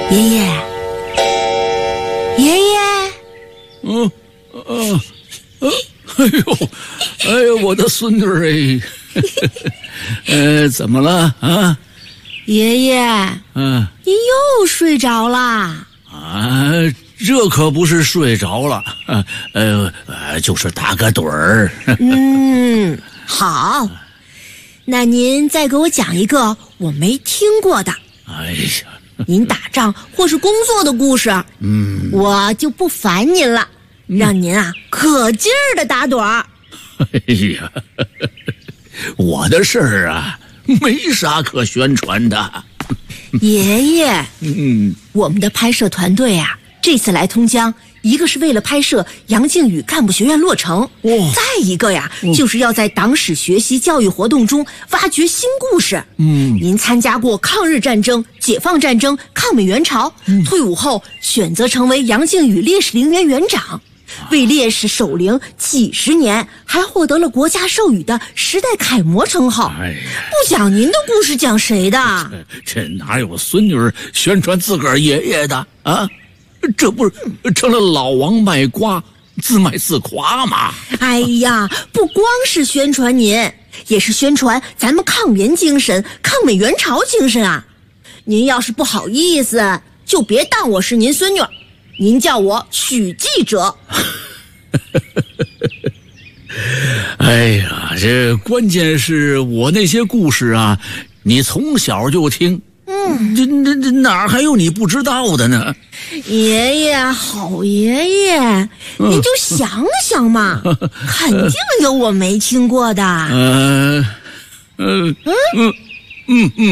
爷爷，爷爷， 哎呦，我的孙女儿哎，怎么了啊？ 爷爷，您又睡着啦？ 啊，这可不是睡着了，就是打个盹儿。 好，那您再给我讲一个我没听过的。 哎呀， 您打仗或是工作的故事，我就不烦您了，让您可劲儿的打盹儿。 哎呀，我的事儿没啥可宣传的。 爷爷，我们的拍摄团队这次来通江，一个是为了拍摄杨靖宇干部学院落成，再一个就是要在党史学习教育活动中挖掘新故事。您参加过抗日战争、解放战争、抗美援朝，退伍后选择成为杨靖宇烈士陵园园长，为烈士守灵几十年，还获得了国家授予的时代楷模称号。不讲您的故事，讲谁的？ 这哪有孙女儿宣传自个儿爷爷的啊？这不是成了老王卖瓜，自卖自夸吗？ 哎呀，不光是宣传您，也是宣传咱们抗联精神、抗美援朝精神啊！您要是不好意思，就别当我是您孙女，您叫我许记者。 哎呀，这关键是我那些故事你从小就听，这哪还有你不知道的呢？ 爷爷，好爷爷，您就想想嘛，肯定有我没听过的。